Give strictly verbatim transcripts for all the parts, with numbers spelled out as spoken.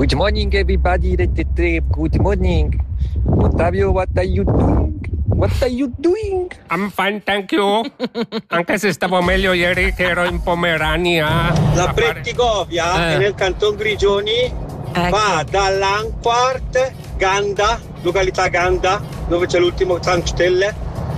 Good morning everybody, good morning. Ottavio, what are you doing? What are you doing? I'm fine, thank you. Anche se stavo meglio ieri che ero in Pomerania. La Brettigovia Eh. è nel canton Grigioni, Ecco. va dall'Anquart, Ganda, località Ganda, dove c'è l'ultimo Tankstelle,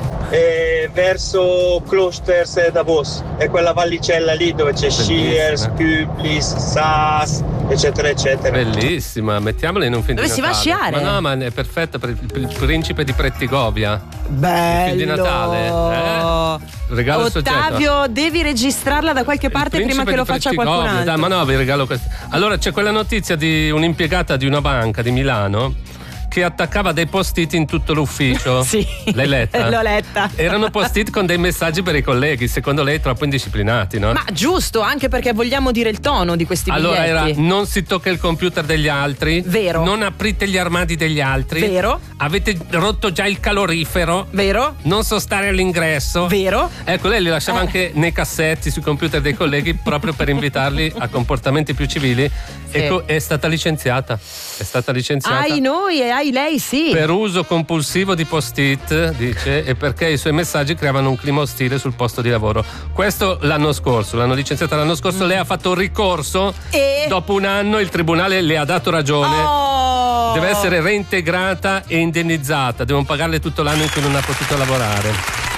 e verso Klosters e Davos. È quella vallicella lì dove c'è Schiers, Küblis, Saas, eccetera eccetera. Bellissima, mettiamola in un film Dove di si va a Natale. sciare? Ma no, ma è perfetta per il, per il principe di Brettigovia. Bello. Il film di Natale, eh? Regalo Ottavio, devi registrarla da qualche parte prima che lo faccia qualcun altro. Dai, ma no, vi regalo questo. Allora, c'è quella notizia di un'impiegata di una banca di Milano che attaccava dei post-it in tutto l'ufficio. Sì. L'hai letta? L'ho letta. Erano post-it con dei messaggi per i colleghi, secondo lei troppo indisciplinati, no? Ma giusto, anche perché vogliamo dire il tono di questi Allora biglietti. era: non si tocca il computer degli altri. Vero. Non aprite gli armadi degli altri. Vero. Avete rotto già il calorifero. Vero. Non sostare all'ingresso. Vero. Ecco, lei li lasciava Eh. anche nei cassetti sui computer dei colleghi proprio per invitarli a comportamenti più civili. Sì. Ecco, è stata licenziata. È stata licenziata. Hai noi e hai lei, sì. Per uso compulsivo di post-it, dice, e perché i suoi messaggi creavano un clima ostile sul posto di lavoro. Questo l'anno scorso, l'hanno licenziata l'anno scorso, Mm. lei ha fatto un ricorso. E? Dopo un anno il tribunale le ha dato ragione. Oh. Deve essere reintegrata e indennizzata, devono pagarle tutto l'anno in cui non ha potuto lavorare.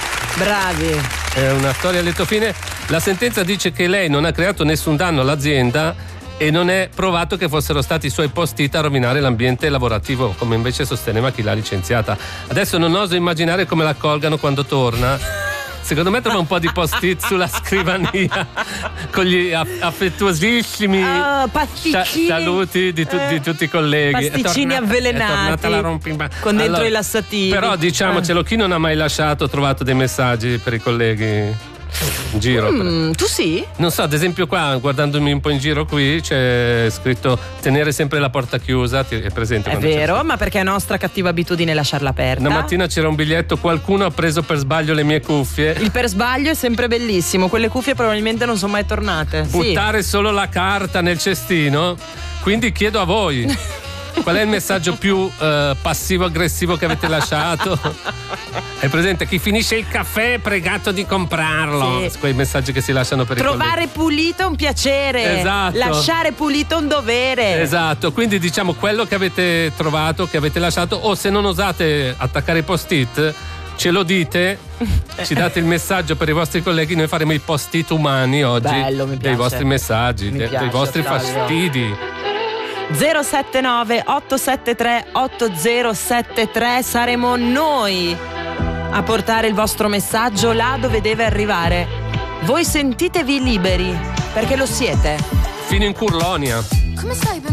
Bravi. È una storia a lieto fine. La sentenza dice che lei non ha creato nessun danno all'azienda e non è provato che fossero stati i suoi post-it a rovinare l'ambiente lavorativo, come invece sosteneva chi l'ha licenziata. Adesso non oso immaginare come la accolgano quando torna. Secondo me trova un po' di post-it sulla scrivania con gli aff- affettuosissimi Ah, pasticcini. sa- saluti di, tu- Eh. di tutti i colleghi. È Pasticcini tornata- avvelenati, è tornata la rompimba- con dentro Allora, i lassativi. Però diciamocelo, chi non ha mai lasciato o trovato dei messaggi per i colleghi in giro? Mm, tu sì? Non so, ad esempio qua, guardandomi un po' in giro qui, c'è scritto tenere sempre la porta chiusa, ti- è presente? È quando c'è vero, ma perché è nostra cattiva abitudine lasciarla aperta. Una mattina c'era un biglietto: qualcuno ha preso per sbaglio le mie cuffie. Il per sbaglio è sempre bellissimo. Quelle cuffie probabilmente non sono mai tornate. Sì. Buttare solo la carta nel cestino. Quindi chiedo a voi, qual è il messaggio più eh, passivo-aggressivo che avete lasciato? È presente? Chi finisce il caffè è pregato di comprarlo. Sì. Quei messaggi che si lasciano per i colleghi. Trovare pulito è un piacere. Esatto. Lasciare pulito è un dovere. Esatto, quindi diciamo quello che avete trovato, che avete lasciato, o se non osate attaccare i post-it, ce lo dite, ci date il messaggio per i vostri colleghi, noi faremo i post-it umani oggi. Bello, mi dei piace. vostri messaggi, Mi dei, piace, dei vostri Flavio. fastidi. zero sette nove otto sette tre otto zero sette tre, saremo noi a portare il vostro messaggio là dove deve arrivare. Voi sentitevi liberi, perché lo siete. Fino in Curlonia. Come stai?